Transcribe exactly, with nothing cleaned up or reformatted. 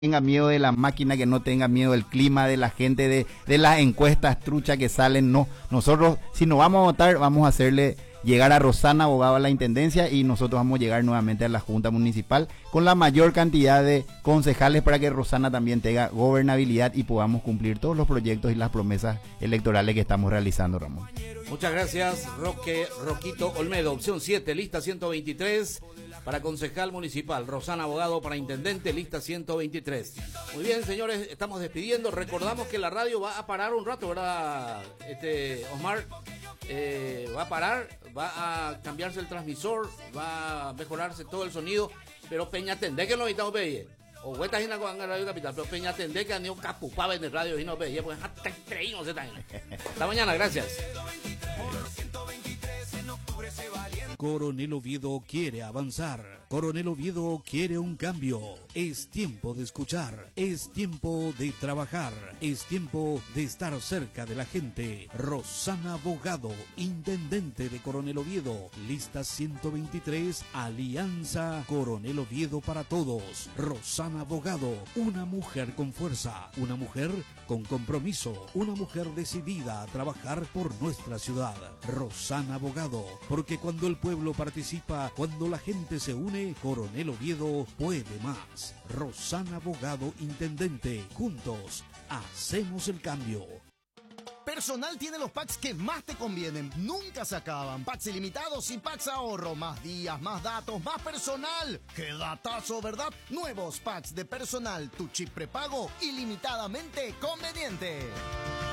tenga miedo de la máquina, que no tenga miedo del clima, de la gente, de, de las encuestas truchas que salen. No, nosotros si nos vamos a votar vamos a hacerle llegar a Rosana Abogado a la Intendencia, y nosotros vamos a llegar nuevamente a la Junta Municipal con la mayor cantidad de concejales para que Rosana también tenga gobernabilidad y podamos cumplir todos los proyectos y las promesas electorales que estamos realizando, Ramón. Muchas gracias, Roque Roquito Olmedo. Opción siete, lista ciento veintitrés para concejal municipal. Rosana Abogado para intendente, lista ciento veintitrés. Muy bien, señores, estamos despidiendo. Recordamos que la radio va a parar un rato, ¿verdad, este Osmar? Eh, va a parar, va a cambiarse el transmisor, va a mejorarse todo el sonido, pero Peñatendé que lo necesitamos pedir. O vueltas en la Radio Capital, pero Peñatendé que han ido capupaba en el radio y no pedir, pues hasta creímos esta Hasta mañana, gracias. Coronel Oviedo quiere avanzar. Coronel Oviedo quiere un cambio. Es tiempo de escuchar. Es tiempo de trabajar. Es tiempo de estar cerca de la gente. Rosana Abogado, intendente de Coronel Oviedo. Lista ciento veintitrés, Alianza Coronel Oviedo para todos. Rosana Abogado, una mujer con fuerza. Una mujer con compromiso. Una mujer decidida a trabajar por nuestra ciudad. Rosana Abogado, porque cuando el pueblo participa, cuando la gente se une, Coronel Oviedo puede más. Rosana Abogado, intendente. Juntos hacemos el cambio. Personal tiene los packs que más te convienen. Nunca se acaban. Packs ilimitados y packs ahorro. Más días, más datos, más personal. ¡Qué datazo!, ¿verdad? Nuevos packs de personal. Tu chip prepago ilimitadamente conveniente.